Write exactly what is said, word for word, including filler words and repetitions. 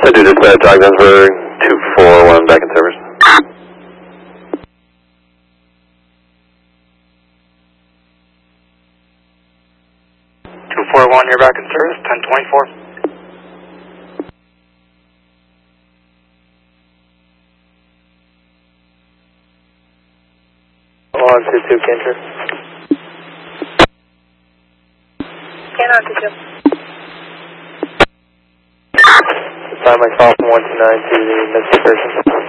do dispatch, Ogdensburg, two four one, back in service. two four one, you're back in service, ten twenty-four. one two two, Kendrick. Cannot to two. Sign my call from one two nine to the missing person.